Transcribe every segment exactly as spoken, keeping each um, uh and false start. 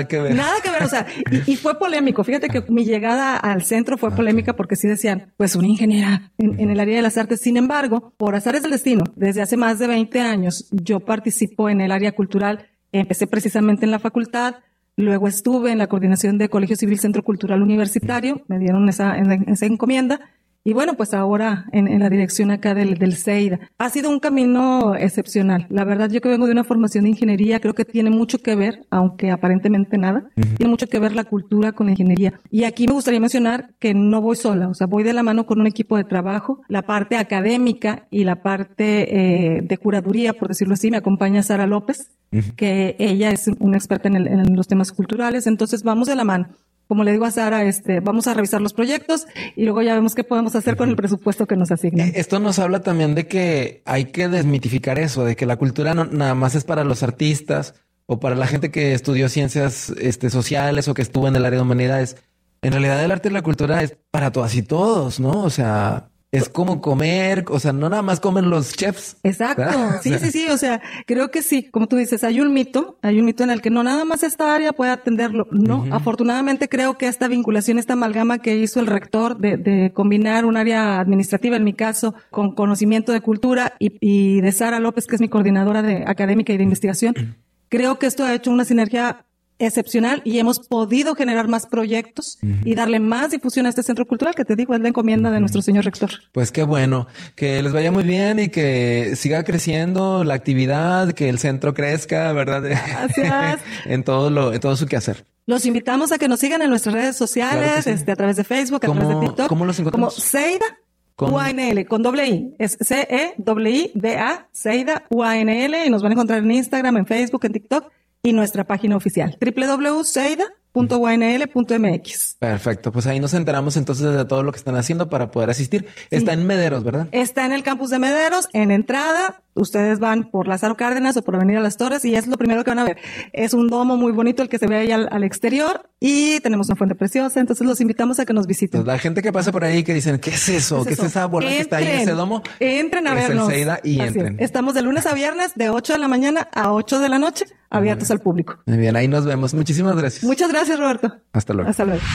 que ver. Nada que ver, o sea, y, y fue polémico. Fíjate que mi llegada al centro fue polémica porque sí decían, pues una ingeniera en, en el área de las artes. Sin embargo, por azares del destino, desde hace más de veinte años, yo participo en el área cultural. Empecé precisamente en la facultad, luego estuve en la coordinación de Colegio Civil Centro Cultural Universitario, me dieron esa, esa encomienda. Y bueno, pues ahora en, en la dirección acá del, del CEIDA. Ha sido un camino excepcional. La verdad, yo que vengo de una formación de ingeniería, creo que tiene mucho que ver, aunque aparentemente nada, uh-huh. tiene mucho que ver la cultura con la ingeniería. Y aquí me gustaría mencionar que no voy sola, o sea, voy de la mano con un equipo de trabajo. La parte académica y la parte eh, de curaduría, por decirlo así, me acompaña Sara López, uh-huh. que ella es una experta en, el, en los temas culturales. Entonces, vamos de la mano. Como le digo a Sara, este, vamos a revisar los proyectos y luego ya vemos qué podemos hacer con el presupuesto que nos asignan. Esto nos habla también de que hay que desmitificar eso, de que la cultura no nada más es para los artistas o para la gente que estudió ciencias este, sociales o que estuvo en el área de humanidades. En realidad el arte y la cultura es para todas y todos, ¿no? O sea, es como comer, o sea, no nada más comen los chefs. Exacto. Sí, sí, sí. O sea, creo que sí. Como tú dices, hay un mito, hay un mito en el que no nada más esta área puede atenderlo. No, uh-huh. afortunadamente creo que esta vinculación, esta amalgama que hizo el rector de, de combinar un área administrativa, en mi caso, con conocimiento de cultura y, y de Sara López, que es mi coordinadora de académica y de investigación, uh-huh. creo que esto ha hecho una sinergia excepcional y hemos podido generar más proyectos uh-huh. y darle más difusión a este centro cultural que te digo es la encomienda uh-huh. de nuestro señor rector. Pues qué bueno, que les vaya muy bien y que siga creciendo la actividad, que el centro crezca, ¿verdad? Gracias. en todo lo, en todo su quehacer. Los invitamos a que nos sigan en nuestras redes sociales, claro sí. este, a través de Facebook, a través de TikTok. ¿Cómo los encontramos? Como CEIDA U A N L, con doble I. Es C E I I D A, CEIDA U A N L, y nos van a encontrar en Instagram, en Facebook, en TikTok. Y nuestra página oficial, doble u doble u doble u punto ceida punto u a n l punto m x. Perfecto, pues ahí nos enteramos entonces de todo lo que están haciendo para poder asistir. Está sí. en Mederos, ¿verdad? Está en el campus de Mederos, en entrada. Ustedes van por Lázaro Cárdenas o por Avenida Las Torres y es lo primero que van a ver. Es un domo muy bonito el que se ve ahí al, al exterior y tenemos una fuente preciosa, entonces los invitamos a que nos visiten. Pues la gente que pasa por ahí que dicen, ¿qué es eso? ¿Qué es, ¿Qué es esa bola que está ahí en ese domo? Entren a es vernos. El CEIDA y Así entren. Es. Estamos de lunes a viernes de ocho de la mañana a ocho de la noche, abiertos al público. Muy bien, ahí nos vemos. Muchísimas gracias. Muchas gracias, Roberto. Hasta luego. Hasta luego.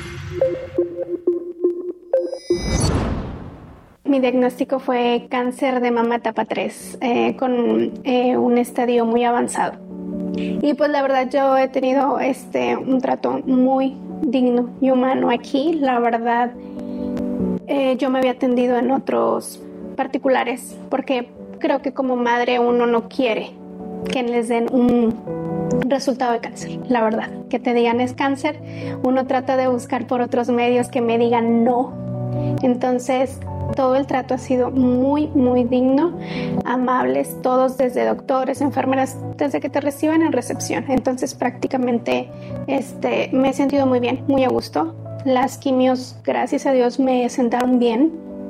Mi diagnóstico fue cáncer de mama etapa tres, eh, con eh, un estadio muy avanzado. Y pues la verdad yo he tenido este, un trato muy digno y humano aquí. La verdad eh, yo me había atendido en otros particulares porque creo que como madre uno no quiere que les den un resultado de cáncer, la verdad. Que te digan es cáncer, uno trata de buscar por otros medios que me digan no. Entonces todo el trato ha sido muy, muy digno, amables, todos desde doctores, enfermeras, desde que te reciben en recepción. Entonces prácticamente este, me he sentido muy bien, muy a gusto. Las quimios, gracias a Dios, me sentaron bien.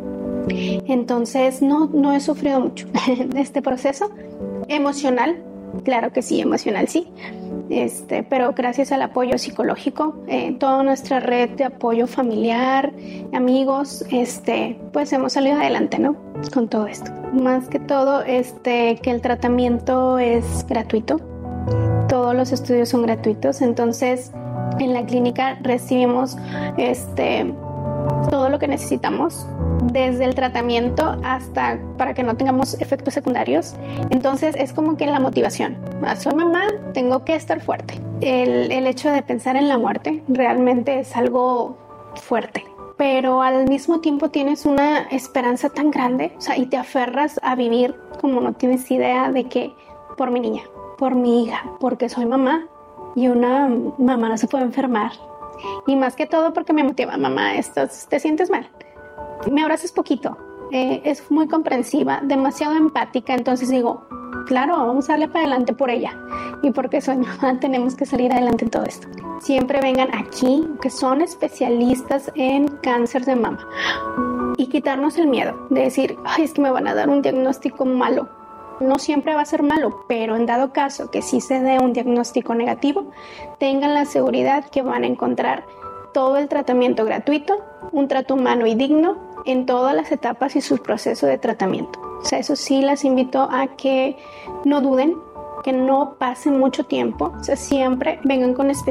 Entonces no, no he sufrido mucho este proceso emocional. Claro que sí, emocional sí, este, pero gracias al apoyo psicológico, eh, toda nuestra red de apoyo familiar, amigos, este, pues hemos salido adelante, ¿no? Con todo esto. Más que todo, este, que el tratamiento es gratuito, todos los estudios son gratuitos, entonces en la clínica recibimos, este, todo lo que necesitamos, desde el tratamiento hasta para que no tengamos efectos secundarios. Entonces es como que la motivación, soy mamá, tengo que estar fuerte. El, el hecho de pensar en la muerte realmente es algo fuerte, pero al mismo tiempo tienes una esperanza tan grande, o sea, y te aferras a vivir como no tienes idea de que por mi niña, por mi hija, porque soy mamá y una mamá no se puede enfermar. Y más que todo porque me motiva, mamá, estás, te sientes mal, me abrazas poquito, eh, es muy comprensiva, demasiado empática, entonces digo, claro, vamos a darle para adelante por ella y porque soy mamá tenemos que salir adelante en todo esto. Siempre vengan aquí, que son especialistas en cáncer de mama, y quitarnos el miedo de decir, ay, es que me van a dar un diagnóstico malo. No siempre va a ser malo, pero en dado caso que sí se dé un diagnóstico negativo, tengan la seguridad que van a encontrar todo el tratamiento gratuito, un trato humano y digno en todas las etapas y su proceso de tratamiento. O sea, eso sí las invito a que no duden, que no pasen mucho tiempo, o sea, siempre vengan con